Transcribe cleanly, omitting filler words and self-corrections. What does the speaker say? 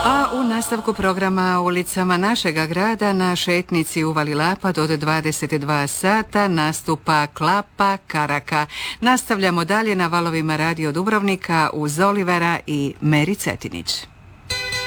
A u nastavku programa ulicama našega grada na šetnici Uvali Lapad od 22 sata nastupa Klapa Karaka. Nastavljamo dalje na valovima Radio Dubrovnika uz Olivera i Meri Cetinić.